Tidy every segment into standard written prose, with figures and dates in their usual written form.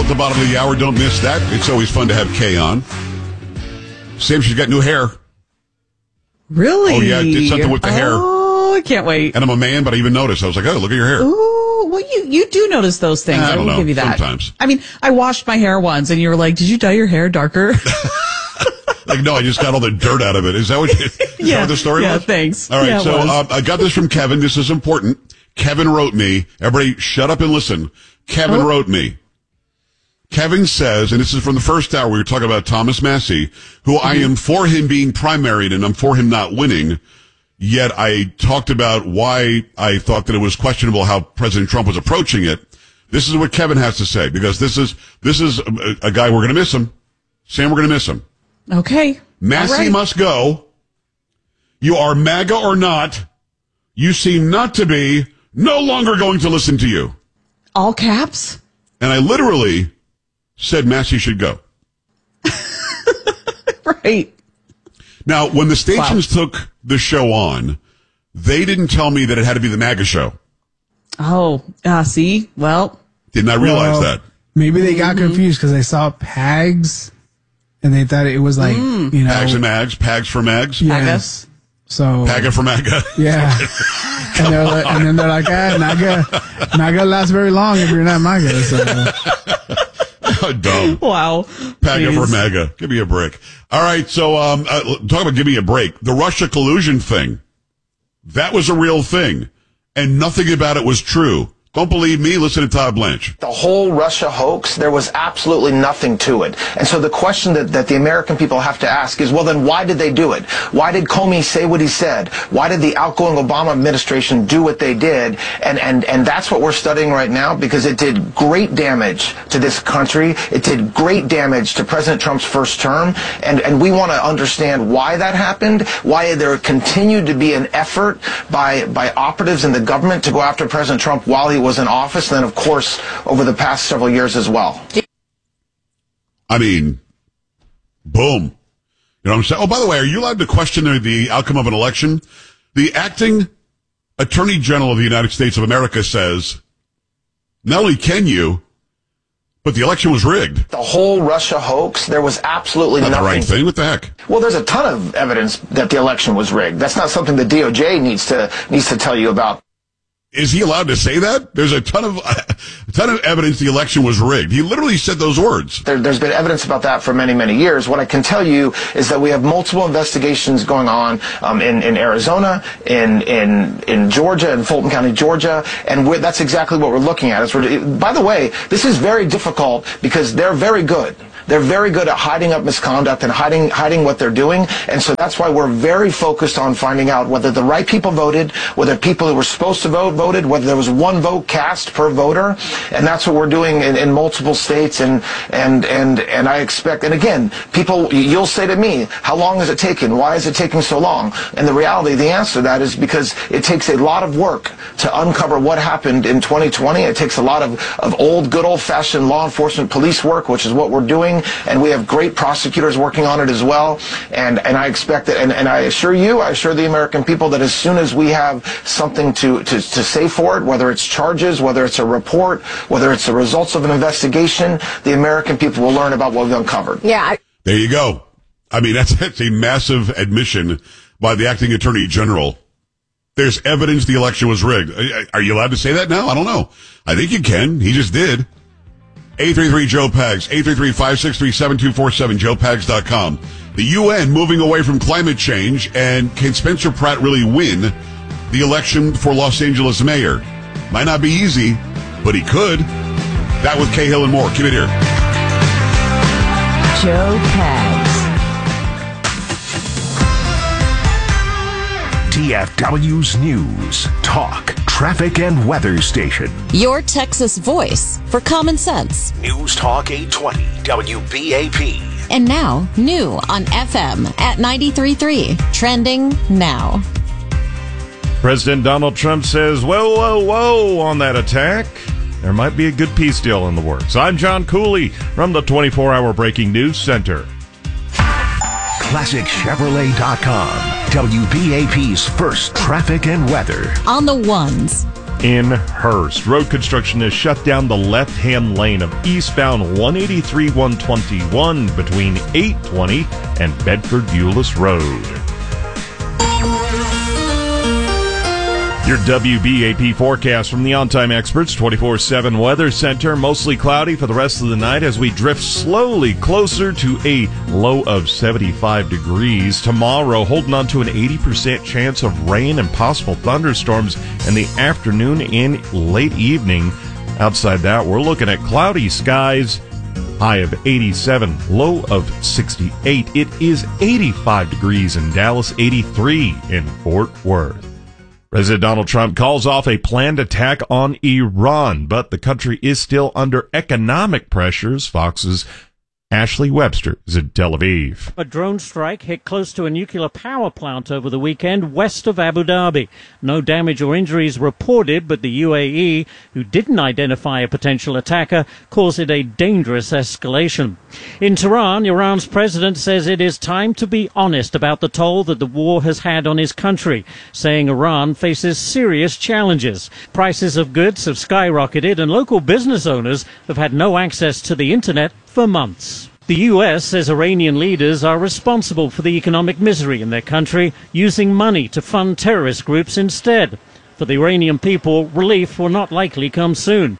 at the bottom of the hour. Don't miss that. It's always fun to have Kay on. Sam, she's got new hair. Really? Oh, yeah, did something with the hair. Oh, I can't wait. And I'm a man, but I even noticed. I was like, oh, look at your hair. Ooh, well, you do notice those things. I don't will know. give you that. Sometimes. I mean, I washed my hair once, and you were like, did you dye your hair darker? Like, no, I just got all the dirt out of it. Is that what the story was? Yeah, thanks. All right, yeah, so I got this from Kevin. This is important. Kevin wrote me. Everybody shut up and listen. Kevin wrote me. Kevin says, and this is from the first hour, we were talking about Thomas Massie, who I am for him being primaried and I'm for him not winning. Yet I talked about why I thought that it was questionable how President Trump was approaching it. This is what Kevin has to say, because this is a guy we're going to miss him. Sam, we're going to miss him. Okay. Massie must go. You are MAGA or not. You seem not to be. No longer going to listen to you. All caps? And I literally said Massie should go. Right. Now, when the stations took the show on, they didn't tell me that it had to be the MAGA show. Oh, see? Well. Did not realize that. Maybe they got confused because they saw PAGs and they thought it was like, Pags and Mags, Pags for Mags. Yes. So. PAGA for MAGA. Yeah. and then they're like, not gonna last very long if you're not MAGA. So. Dumb. Wow. PAGA for MAGA. Give me a break. All right. So, talk about give me a break. The Russia collusion thing. That was a real thing. And nothing about it was true. Don't believe me? Listen to Todd Blanche. The whole Russia hoax, there was absolutely nothing to it. And so the question that the American people have to ask is, well, then why did they do it? Why did Comey say what he said? Why did the outgoing Obama administration do what they did? And that's what we're studying right now, because it did great damage to this country. It did great damage to President Trump's first term. And we want to understand why that happened, why there continued to be an effort by operatives in the government to go after President Trump while he was in office, and then, of course, over the past several years as well. I mean, boom. You know what I'm saying? Oh, by the way, are you allowed to question the outcome of an election? The acting Attorney General of the United States of America says, not only can you, but the election was rigged. The whole Russia hoax, there was absolutely Not nothing. the right thing? What the heck? Well, there's a ton of evidence that the election was rigged. That's not something the DOJ needs to tell you about. Is he allowed to say that? There's a ton of evidence the election was rigged. He literally said those words. There's been evidence about that for many, many years. What I can tell you is that we have multiple investigations going on in Arizona, in Georgia, in Fulton County, Georgia, and that's exactly what we're looking at. By the way, this is very difficult because they're very good. They're very good at hiding up misconduct and hiding what they're doing. And so that's why we're very focused on finding out whether the right people voted, whether people who were supposed to vote voted, whether there was one vote cast per voter. And that's what we're doing in multiple states. And I expect, and again, people, you'll say to me, how long is it taking? Why is it taking so long? And the reality, the answer to that is because it takes a lot of work to uncover what happened in 2020. It takes a lot of good old-fashioned law enforcement police work, which is what we're doing. And we have great prosecutors working on it as well. And I expect that, and I assure the American people that as soon as we have something to say for it, whether it's charges, whether it's a report, whether it's the results of an investigation, the American people will learn about what we've uncovered. Yeah. There you go. I mean, that's a massive admission by the acting Attorney General. There's evidence the election was rigged. Are you allowed to say that now? I don't know. I think you can. He just did. 833-JOE-PAGS, 833-563-7247, joepags.com. The UN moving away from climate change, and can Spencer Pratt really win the election for Los Angeles mayor? Might not be easy, but he could. That with Cahill and more. Keep it here. Joe Pags. TFW's News, Talk, Traffic and Weather Station. Your Texas voice for common sense. News Talk 820 WBAP. And now, new on FM at 93.3. Trending now. President Donald Trump says, whoa, whoa, whoa on that attack. There might be a good peace deal in the works. I'm John Cooley from the 24-hour Breaking News Center. ClassicChevrolet.com. WBAP's first traffic and weather. On the ones. in Hearst. Road construction has shut down the left-hand lane of eastbound 183-121 between 820 and Bedford-Euless Road. Your WBAP forecast from the On-Time Experts 24/7 Weather Center. Mostly cloudy for the rest of the night as we drift slowly closer to a low of 75 degrees. Tomorrow, holding on to an 80% chance of rain and possible thunderstorms in the afternoon and late evening. Outside that, we're looking at cloudy skies. High of 87, low of 68. It is 85 degrees in Dallas, 83 in Fort Worth. President Donald Trump calls off a planned attack on Iran, but the country is still under economic pressures. Fox's Ashley Webster is in Tel Aviv. A drone strike hit close to a nuclear power plant over the weekend west of Abu Dhabi. No damage or injuries reported, but the UAE, who didn't identify a potential attacker, calls it a dangerous escalation. In Tehran, Iran's president says it is time to be honest about the toll that the war has had on his country, saying Iran faces serious challenges. Prices of goods have skyrocketed and local business owners have had no access to the internet for months. The U.S. says Iranian leaders are responsible for the economic misery in their country, using money to fund terrorist groups instead. For the Iranian people, relief will not likely come soon.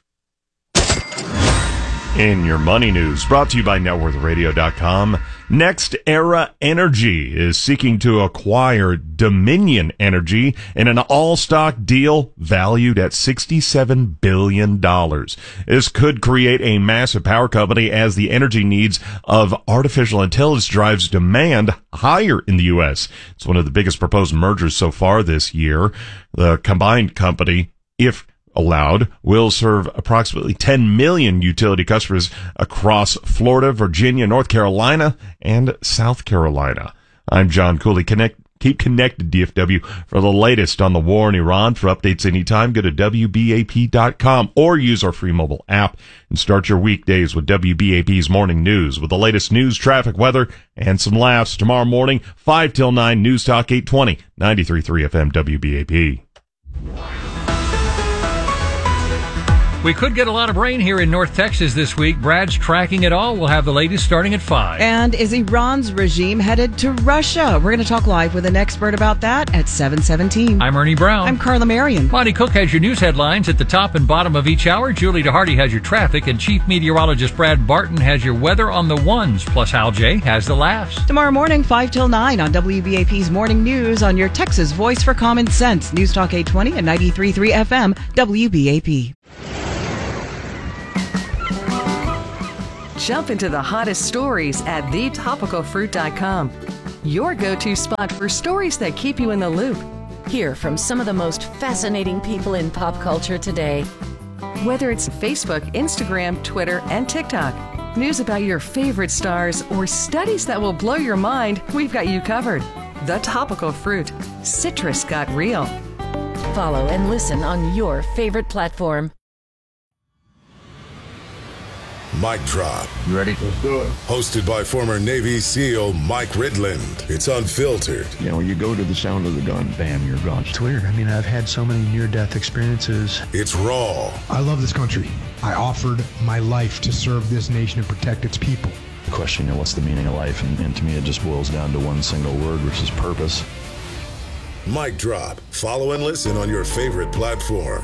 In your money news, brought to you by NetWorthRadio.com, Next Era Energy is seeking to acquire Dominion Energy in an all-stock deal valued at $67 billion. This could create a massive power company as the energy needs of artificial intelligence drives demand higher in the U.S. It's one of the biggest proposed mergers so far this year. The combined company, if allowed, will serve approximately 10 million utility customers across Florida, Virginia, North Carolina, and South Carolina. I'm John Cooley. Keep connected, DFW, for the latest on the war in Iran. For updates anytime, go to WBAP.com or use our free mobile app and start your weekdays with WBAP's Morning News with the latest news, traffic, weather, and some laughs. Tomorrow morning, 5 till 9, News Talk 820, 93.3 FM WBAP. We could get a lot of rain here in North Texas this week. Brad's tracking it all. We'll have the latest starting at 5. And is Iran's regime headed to Russia? We're going to talk live with an expert about that at 7:17. I'm Ernie Brown. I'm Carla Marion. Monty Cook has your news headlines at the top and bottom of each hour. Julie DeHarty has your traffic, and Chief Meteorologist Brad Barton has your weather on the ones. Plus, Hal J has the laughs. Tomorrow morning, 5 till 9 on WBAP's Morning News on your Texas Voice for Common Sense. News Talk 820 and 93.3 FM WBAP. Jump into the hottest stories at thetopicalfruit.com. Your go-to spot for stories that keep you in the loop. Hear from some of the most fascinating people in pop culture today. Whether it's Facebook, Instagram, Twitter, and TikTok, news about your favorite stars, or studies that will blow your mind, we've got you covered. The Topical Fruit. Citrus got real. Follow and listen on your favorite platform. Mic Drop. You ready? Let's do it. Hosted by former Navy SEAL Mike Ridland. It's unfiltered. You know, when you go to the sound of the gun, bam, you're gone. It's weird. I mean, I've had so many near-death experiences. It's raw. I love this country. I offered my life to serve this nation and protect its people. The question, you know, what's the meaning of life? And to me, it just boils down to one single word, which is purpose. Mic Drop. Follow and listen on your favorite platform.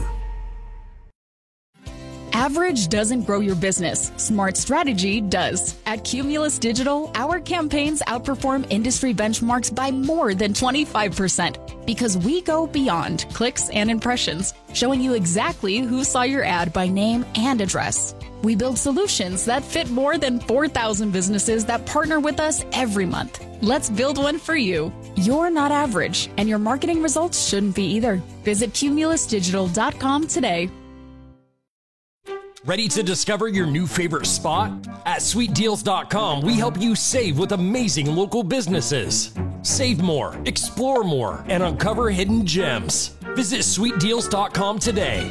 Average doesn't grow your business. Smart strategy does. At Cumulus Digital, our campaigns outperform industry benchmarks by more than 25% because we go beyond clicks and impressions, showing you exactly who saw your ad by name and address. We build solutions that fit more than 4,000 businesses that partner with us every month. Let's build one for you. You're not average, and your marketing results shouldn't be either. Visit cumulusdigital.com today. Ready to discover your new favorite spot? At sweetdeals.com, we help you save with amazing local businesses. Save more, explore more, and uncover hidden gems. Visit sweetdeals.com today.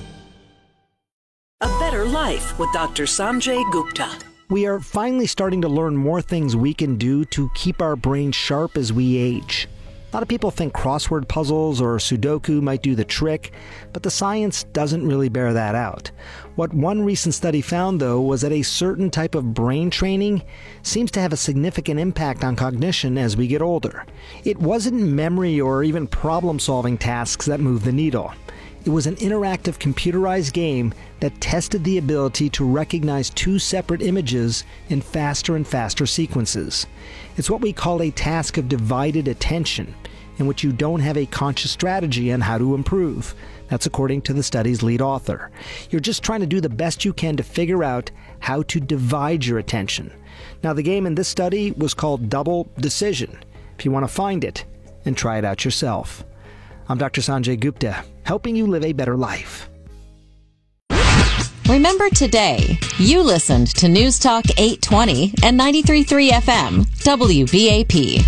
A Better Life with Dr. Sanjay Gupta. We are finally starting to learn more things we can do to keep our brains sharp as we age. A lot of people think crossword puzzles or Sudoku might do the trick, but the science doesn't really bear that out. What one recent study found, though, was that a certain type of brain training seems to have a significant impact on cognition as we get older. It wasn't memory or even problem-solving tasks that moved the needle. It was an interactive computerized game that tested the ability to recognize two separate images in faster and faster sequences. It's what we call a task of divided attention, in which you don't have a conscious strategy on how to improve. That's according to the study's lead author. You're just trying to do the best you can to figure out how to divide your attention. Now, the game in this study was called Double Decision. If you want to find it and try it out yourself. I'm Dr. Sanjay Gupta, helping you live a better life. Remember today, you listened to News Talk 820 and 93.3 FM, WBAP.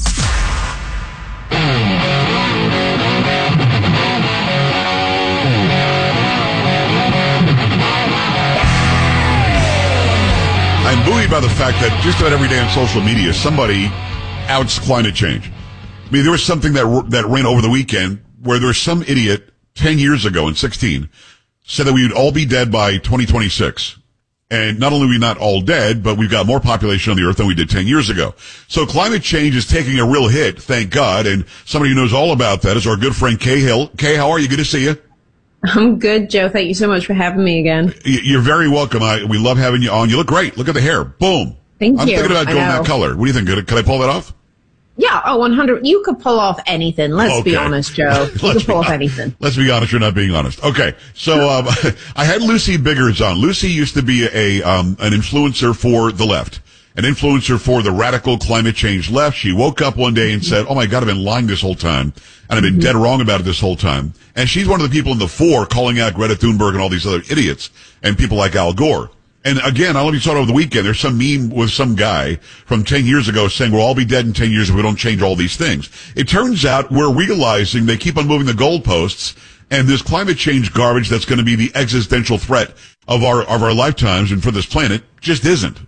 I'm buoyed by the fact that just about every day on social media, somebody outs climate change. I mean, there was something that ran over the weekend where there was some idiot 10 years ago in 16 said that we would all be dead by 2026. And not only are we not all dead, but we've got more population on the earth than we did 10 years ago. So climate change is taking a real hit, thank God. And somebody who knows all about that is our good friend Kay Hill. Kay, how are you? Good to see you. I'm good, Joe. Thank you so much for having me again. You're very welcome. We love having you on. You look great. Look at the hair. Boom. Thank I'm you. thinking about going that color. What do you think? Could I pull that off? Yeah, 100. You could pull off anything. Let's be honest, Joe. You could pull off anything. Let's be honest. You're not being honest. Okay. So, I had Lucy Biggers on. Lucy used to be an influencer for the left, an influencer for the radical climate change left. She woke up one day and said, oh my God, I've been lying this whole time. And I've been dead wrong about it this whole time. And she's one of the people in the fore calling out Greta Thunberg and all these other idiots and people like Al Gore. And again, I don't know if you saw it over the weekend. There's some meme with some guy from 10 years ago saying we'll all be dead in 10 years if we don't change all these things. It turns out we're realizing they keep on moving the goalposts, and this climate change garbage that's going to be the existential threat of our lifetimes and for this planet just isn't.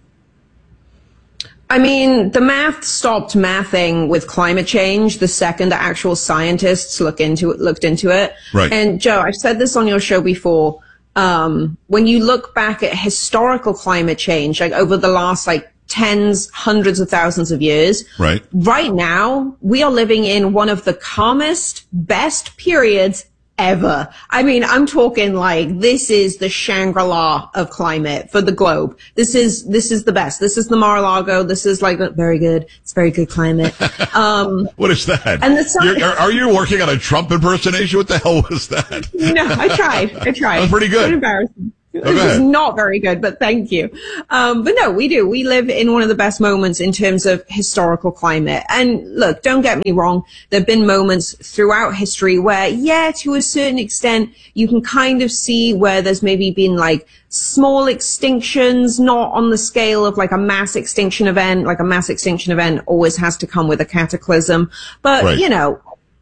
I mean, the math stopped mathing with climate change the second the actual scientists looked into it. Right. And Joe, I've said this on your show before. When you look back at historical climate change, like over the last tens, hundreds of thousands of years, right now, we are living in one of the calmest, best periods ever. I mean, I'm talking this is the Shangri-La of climate for the globe. This is the best. This is the Mar-a-Lago. This is very good. It's very good climate. What is that? And are you working on a Trump impersonation? What the hell was that? No, I tried. That was pretty good. It's embarrassing. It was not very good, but thank you. But no, we do. We live in one of the best moments in terms of historical climate. And look, don't get me wrong. There have been moments throughout history where, yeah, to a certain extent, you can kind of see where there's maybe been small extinctions, not on the scale of a mass extinction event. A mass extinction event always has to come with a cataclysm. But, right.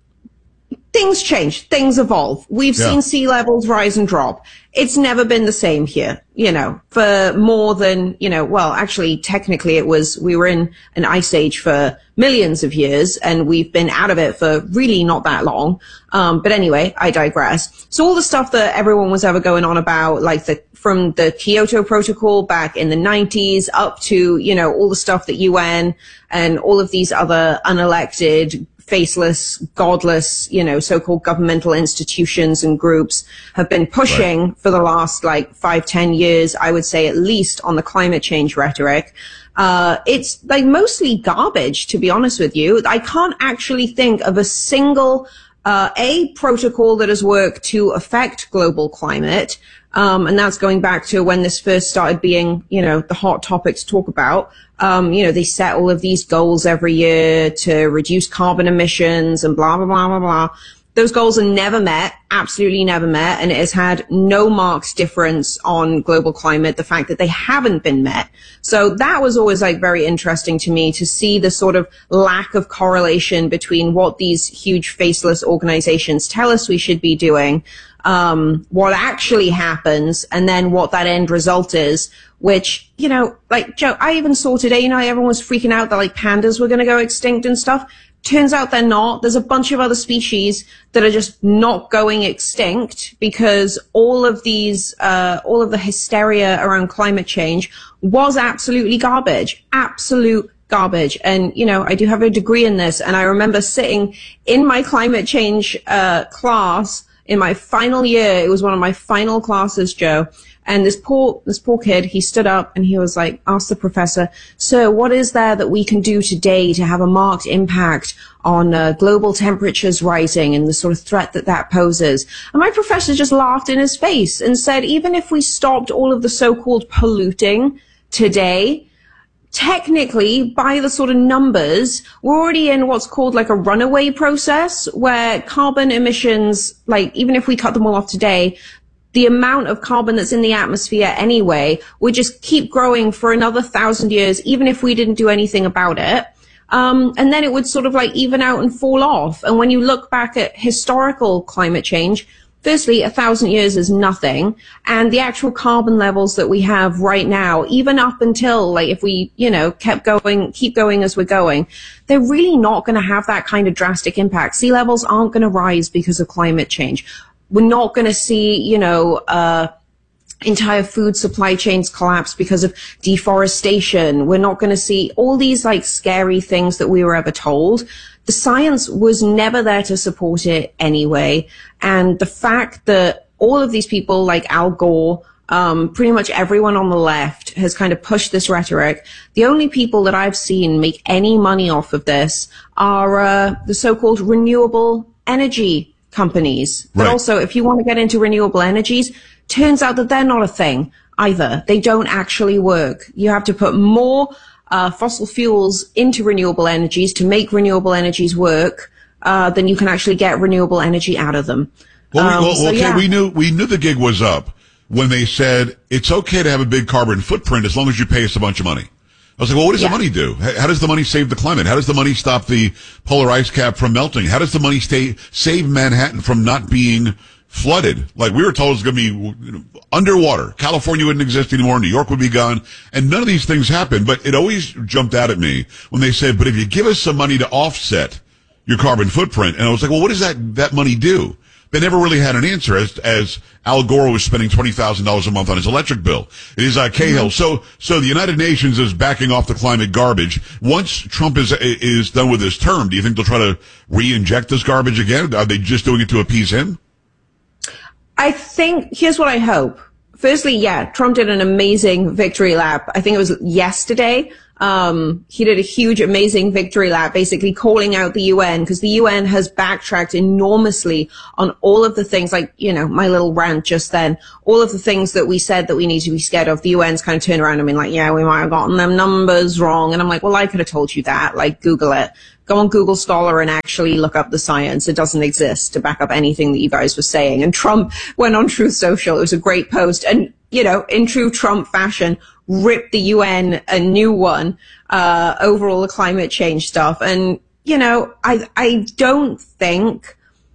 Things change, things evolve. We've seen sea levels rise and drop. It's never been the same here, for more than, actually, technically we were in an ice age for millions of years, and we've been out of it for really not that long. But anyway, I digress. So all the stuff that everyone was ever going on about, from the Kyoto Protocol back in the 90s up to, all the stuff that UN and all of these other unelected, faceless, godless, so-called governmental institutions and groups have been pushing for the last 5-10 years, I would say at least, on the climate change rhetoric. It's mostly garbage, to be honest with you. I can't actually think of a single protocol that has worked to affect global climate. And that's going back to when this first started being, the hot topic to talk about. They set all of these goals every year to reduce carbon emissions and blah, blah, blah, blah, blah. Those goals are never met, absolutely never met, and it has had no marked difference on global climate, the fact that they haven't been met. So that was always very interesting to me to see the sort of lack of correlation between what these huge faceless organizations tell us we should be doing, what actually happens, and then what that end result is, which, Joe, I even saw today, everyone was freaking out that pandas were going to go extinct and stuff. Turns out they're not. There's a bunch of other species that are just not going extinct because all of the hysteria around climate change was absolutely garbage. Absolute garbage. And, I do have a degree in this, and I remember sitting in my climate change class in my final year. It was one of my final classes, Joe. And this poor kid, he stood up and he was like, asked the professor, "Sir, what is there that we can do today to have a marked impact on global temperatures rising and the sort of threat that poses?" And my professor just laughed in his face and said, even if we stopped all of the so-called polluting today, technically, by the sort of numbers, we're already in what's called like a runaway process where carbon emissions, like even if we cut them all off today, the amount of carbon that's in the atmosphere anyway would just keep growing for another 1,000 years, even if we didn't do anything about it. And then it would sort of like even out and fall off. And when you look back at historical climate change, firstly, 1,000 years is nothing. And the actual carbon levels that we have right now, even up until like if we, keep going as we're going, they're really not going to have that kind of drastic impact. Sea levels aren't going to rise because of climate change. We're not going to see, entire food supply chains collapse because of deforestation. We're not going to see all these like scary things that we were ever told. The science was never there to support it anyway. And the fact that all of these people like Al Gore, pretty much everyone on the left has kind of pushed this rhetoric. The only people that I've seen make any money off of this are the so-called renewable energy companies. But also, if you want to get into renewable energies, turns out that they're not a thing either. They don't actually work. You have to put more fossil fuels into renewable energies to make renewable energies work than you can actually get renewable energy out of them. We knew the gig was up when they said it's okay to have a big carbon footprint as long as you pay us a bunch of money. I was like, well, what does the money do? How does the money save the climate? How does the money stop the polar ice cap from melting? How does the money save Manhattan from not being flooded? Like we were told it was going to be underwater. California wouldn't exist anymore. New York would be gone. And none of these things happened. But it always jumped out at me when they said, but if you give us some money to offset your carbon footprint. And I was like, well, what does that money do? They never really had an answer as Al Gore was spending $20,000 a month on his electric bill. It is Cahill. So the United Nations is backing off the climate garbage. Once Trump is done with his term, do you think they'll try to re-inject this garbage again? Are they just doing it to appease him? I think, here's what I hope. Firstly, Trump did an amazing victory lap. I think it was yesterday. He did a huge, amazing victory lap, basically calling out the UN, because the UN has backtracked enormously on all of the things, like, my little rant just then, all of the things that we said that we need to be scared of. The UN's kind of turned around and been like, we might have gotten them numbers wrong. And I'm like, well, I could have told you that. Like, Google it. Go on Google Scholar and actually look up the science. It doesn't exist to back up anything that you guys were saying. And Trump went on Truth Social. It was a great post. And, in true Trump fashion, ripped the UN a new one over all the climate change stuff. And, I don't think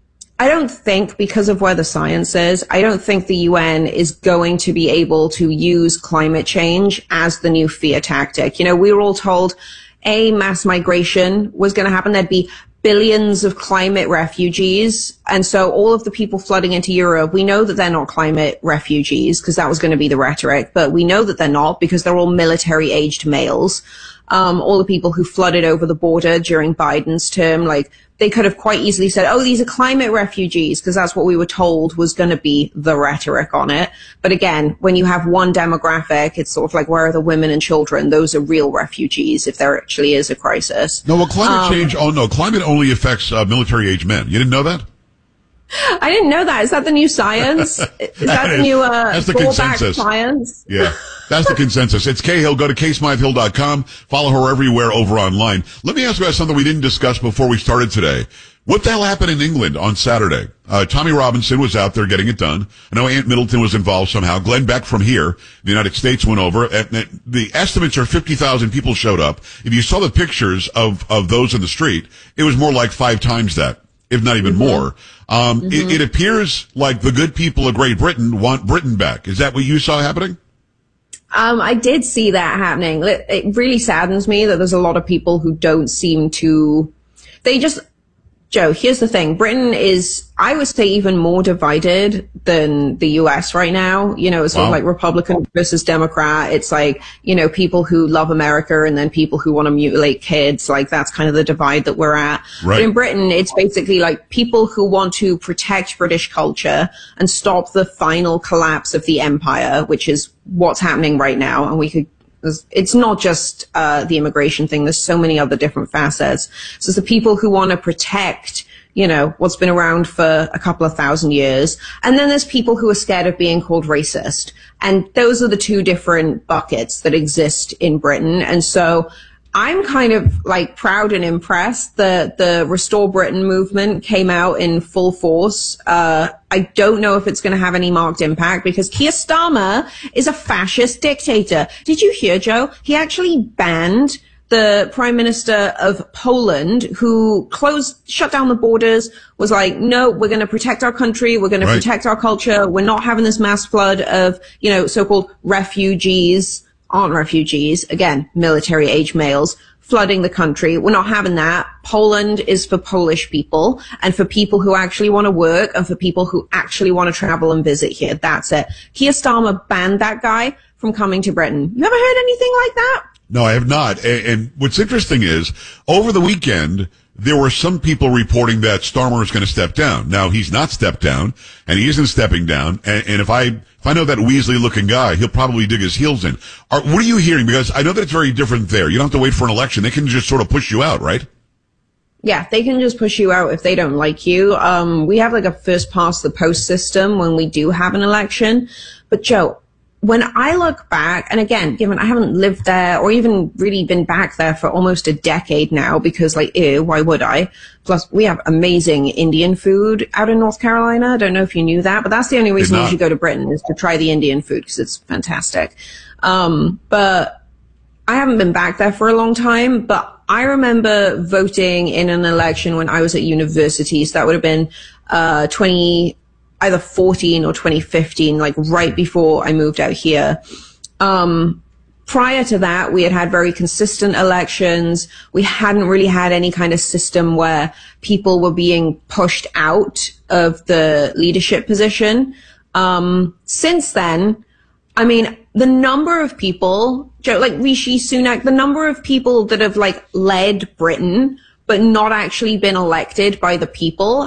because of where the science is, I don't think the UN is going to be able to use climate change as the new fear tactic. We were all told mass migration was going to happen. There'd be billions of climate refugees. And so all of the people flooding into Europe, we know that they're not climate refugees because that was going to be the rhetoric, but we know that they're not because they're all military aged males. All the people who flooded over the border during Biden's term, like they could have quite easily said, oh, these are climate refugees, because that's what we were told was going to be the rhetoric on it. But again, when you have one demographic, it's sort of like, where are the women and children? Those are real refugees if there actually is a crisis. No, well, climate change, climate only affects military-age men. You didn't know that? I didn't know that. Is that the new science? Is that the new that's the consensus. Science? Yeah, that's the consensus. It's Cahill. Go to KSmytheHill.com. Follow her everywhere over online. Let me ask you about something we didn't discuss before we started today. What the hell happened in England on Saturday? Tommy Robinson was out there getting it done. I know Ant Middleton was involved somehow. Glenn Beck from here, the United States, went over. The estimates are 50,000 people showed up. If you saw the pictures of those in the street, it was more like 5 times that, if not even more. It appears like the good people of Great Britain want Britain back. Is that what you saw happening? I did see that happening. It really saddens me that there's a lot of people who don't seem to Joe, here's the thing. Britain is, I would say, even more divided than the US right now. You know, it's sort of like Republican versus Democrat. It's like, you know, people who love America and then people who want to mutilate kids. Like, that's kind of the divide that we're at. Right. But in Britain, it's basically like people who want to protect British culture and stop the final collapse of the empire, which is what's happening right now. And it's not just the immigration thing. There's so many other different facets. So it's the people who want to protect, you know, what's been around for a couple of thousand years. And then there's people who are scared of being called racist. And those are the two different buckets that exist in Britain. And so I'm kind of like proud and impressed that the Restore Britain movement came out in full force. I don't know if it's going to have any marked impact because Keir Starmer is a fascist dictator. Did you hear, Joe? He actually banned the Prime Minister of Poland, who shut down the borders, was like, no, we're going to protect our country. We're going to protect our culture. We're not having this mass flood of, you know, so-called refugees, aren't refugees, again, military age males, flooding the country. We're not having that. Poland is for Polish people and for people who actually want to work and for people who actually want to travel and visit here. That's it. Keir Starmer banned that guy from coming to Britain. You ever heard anything like that? No, I have not. And what's interesting is, over the weekend, there were some people reporting that Starmer is going to step down. Now, he's not stepped down, and he isn't stepping down. And if I know that Weasley-looking guy, he'll probably dig his heels in. What are you hearing? Because I know that it's very different there. You don't have to wait for an election. They can just sort of push you out, right? Yeah, they can just push you out if they don't like you. We have like a first past the post system when we do have an election. But Joe, when I look back, and again, given I haven't lived there or even really been back there for almost a decade now, because like, why would I? Plus, we have amazing Indian food out in North Carolina. I don't know if you knew that, but that's the only reason you should go to Britain is to try the Indian food because it's fantastic. But I haven't been back there for a long time, but I remember voting in an election when I was at university. So that would have been, either 14 or 2015, like right before I moved out here. Prior to that, we had very consistent elections. We hadn't really had any kind of system where people were being pushed out of the leadership position. Since then, I mean, the number of people, Joe, like Rishi Sunak, the number of people that have like led Britain but not actually been elected by the people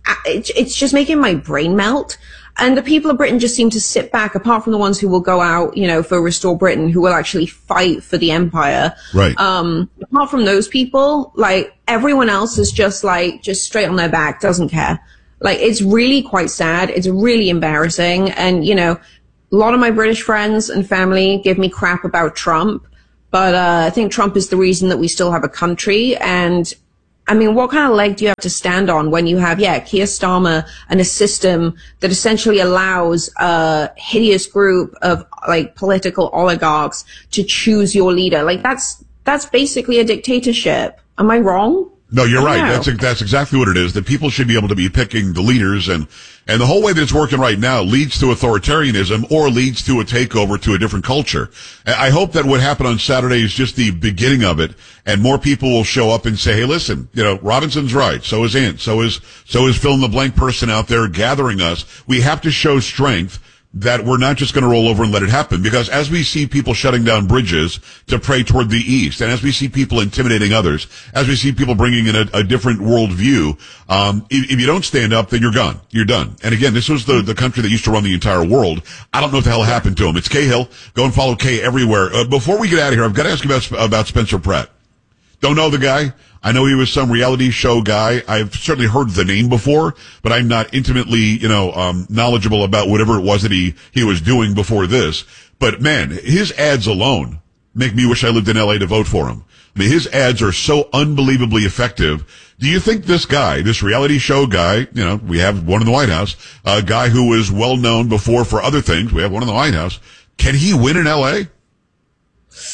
it's just making my brain melt. And the people of Britain just seem to sit back, apart from the ones who will go out, you know, for Restore Britain, who will actually fight for the empire. Right. Apart from those people, like everyone else is just straight on their back, doesn't care. Like, it's really quite sad. It's really embarrassing. And, you know, a lot of my British friends and family give me crap about Trump, but I think Trump is the reason that we still have a country. And I mean, what kind of leg do you have to stand on when you have, Keir Starmer and a system that essentially allows a hideous group of like political oligarchs to choose your leader? Like that's basically a dictatorship. Am I wrong? No, you're right. That's exactly what it is. That people should be able to be picking the leaders, and the whole way that it's working right now leads to authoritarianism or leads to a takeover to a different culture. I hope that what happened on Saturday is just the beginning of it, and more people will show up and say, "Hey, listen, you know, Robinson's right. So is Ant. So is fill in the blank person out there gathering us. We have to show strength." That we're not just going to roll over and let it happen. Because as we see people shutting down bridges to pray toward the east, and as we see people intimidating others, as we see people bringing in a different worldview, if you don't stand up, then you're gone. You're done. And again, this was the country that used to run the entire world. I don't know what the hell happened to him. It's Cahill. Go and follow Kay everywhere. Before we get out of here, I've got to ask you about Spencer Pratt. Don't know the guy. I know he was some reality show guy. I've certainly heard the name before, but I'm not intimately, knowledgeable about whatever it was that he was doing before this. But man, his ads alone make me wish I lived in LA to vote for him. I mean, his ads are so unbelievably effective. Do you think this guy, this reality show guy, we have one in the White House, a guy who was well known before for other things, we have one in the White House, can he win in LA?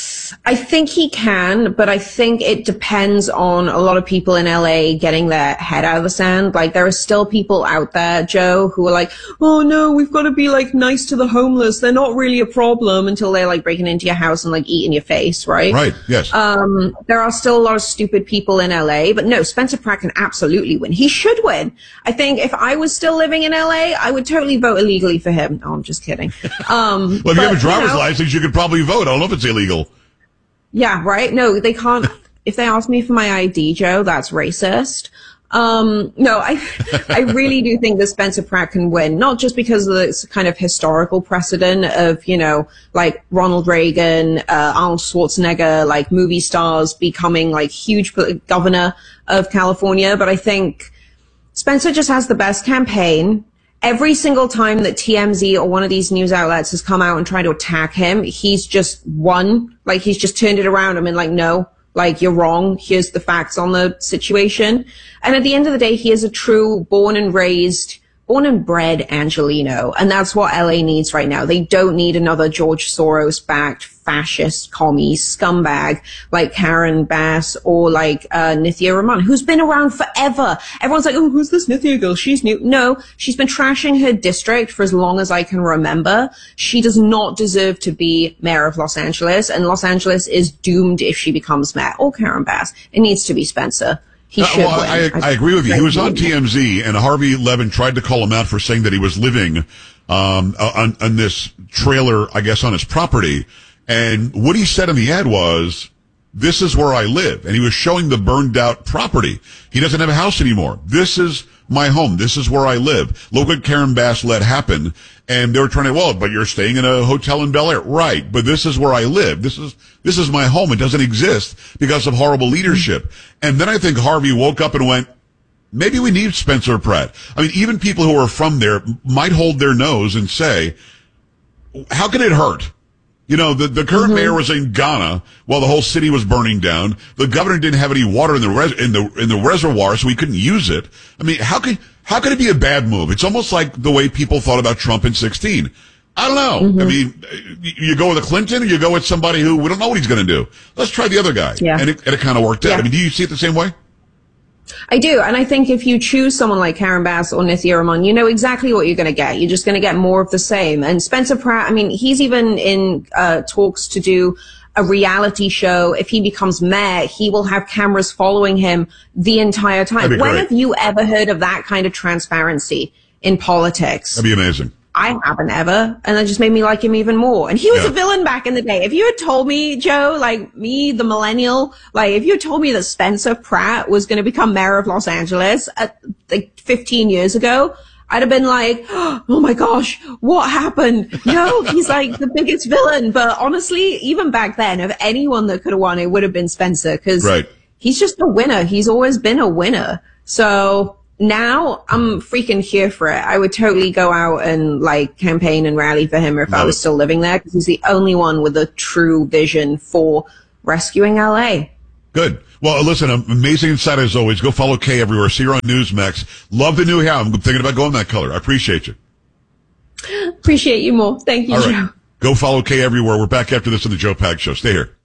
I think he can, but I think it depends on a lot of people in LA getting their head out of the sand. Like, there are still people out there, Joe, who are like, oh no, we've got to be like nice to the homeless. They're not really a problem, until they're like breaking into your house and like eating your face, right? Right, yes. There are still a lot of stupid people in LA, but no, Spencer Pratt can absolutely win. He should win. I think if I was still living in LA, I would totally vote illegally for him. Oh, I'm just kidding. Well, if you have a driver's license, you could probably vote. I don't know if it's illegal. Yeah, right? No, they can't. If they ask me for my ID, Joe, that's racist. No, I really do think that Spencer Pratt can win, not just because of this kind of historical precedent of, you know, like Ronald Reagan, Arnold Schwarzenegger, like movie stars becoming like huge governor of California, but I think Spencer just has the best campaign. Every single time that TMZ or one of these news outlets has come out and tried to attack him, he's just won. Like, he's just turned it around. I mean, like, no, like, you're wrong. Here's the facts on the situation. And at the end of the day, he is a true born and bred Angelino. And that's what LA needs right now. They don't need another George Soros-backed fascist commie scumbag like Karen Bass or like Nithya Raman, who's been around forever. Everyone's like, oh, who's this Nithya girl? She's new. No, she's been trashing her district for as long as I can remember. She does not deserve to be mayor of Los Angeles, and Los Angeles is doomed if she becomes mayor. Or Karen Bass. It needs to be Spencer. He should win. I agree with you. He was on TMZ, and Harvey Levin tried to call him out for saying that he was living on this trailer, I guess, on his property. And what he said in the ad was, this is where I live. And he was showing the burned out property. He doesn't have a house anymore. This is my home. This is where I live. Look what Karen Bass let happen. And they were trying to, well, but you're staying in a hotel in Bel Air. Right. But this is where I live. This is my home. It doesn't exist because of horrible leadership. And then I think Harvey woke up and went, maybe we need Spencer Pratt. I mean, even people who are from there might hold their nose and say, how can it hurt? You know, the current mayor was in Ghana while the whole city was burning down. The governor didn't have any water in the reservoir, so he couldn't use it. I mean, how could it be a bad move? It's almost like the way people thought about Trump in 2016. I don't know. I mean, you go with a Clinton or you go with somebody who we don't know what he's going to do. Let's try the other guy. Yeah. And it kind of worked out. I mean, do you see it the same way? I do. And I think if you choose someone like Karen Bass or Nithya Raman, you know exactly what you're going to get. You're just going to get more of the same. And Spencer Pratt, I mean, he's even in talks to do a reality show. If he becomes mayor, he will have cameras following him the entire time. When have you ever heard of that kind of transparency in politics? That'd be amazing. I haven't ever, and that just made me like him even more. And he was a villain back in the day. If you had told me, Joe, like me, the millennial, like if you had told me that Spencer Pratt was going to become mayor of Los Angeles like 15 years ago, I'd have been like, oh my gosh, what happened? No, he's like the biggest villain. But honestly, even back then, if anyone that could have won, it would have been Spencer, because he's just a winner. He's always been a winner. So now I'm freaking here for it. I would totally go out and like campaign and rally for him if I was still living there, because he's the only one with a true vision for rescuing LA. Good. Well, listen, amazing insight as always. Go follow Kay everywhere. See her on Newsmax. Love the new hair. I'm thinking about going that color. I appreciate you. Appreciate you more. Thank you, Joe. Go follow Kay everywhere. We're back after this on the Joe Pags Show. Stay here.